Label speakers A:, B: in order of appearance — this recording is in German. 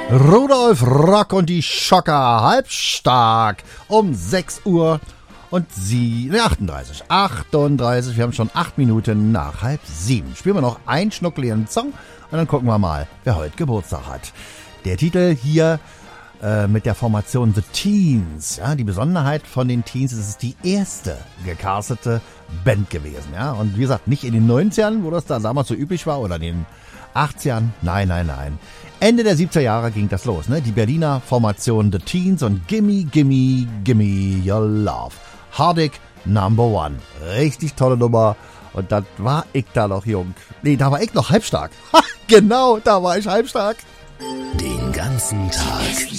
A: Rudolf Rock und die Schocker, halbstark, um 6 Uhr und 38. Wir haben schon 8 Minuten nach 6:30. Spielen wir noch einen schnuckeligen Song und dann gucken wir mal, wer heute Geburtstag hat. Der Titel hier mit der Formation The Teens. Ja, die Besonderheit von den Teens ist, es ist die erste gecastete Band gewesen. Ja? Und wie gesagt, nicht in den 90ern, wo das da damals so üblich war, oder in den 80ern. Nein. Ende der 70er Jahre ging das los. Ne? Die Berliner Formation The Teens und Gimme, Gimme, Gimme Your Love. Hardig Number One. Richtig tolle Nummer. Und dann war ich da noch jung. Nee, da war ich noch halbstark. Ha, genau, da war ich halbstark.
B: Den ganzen Tag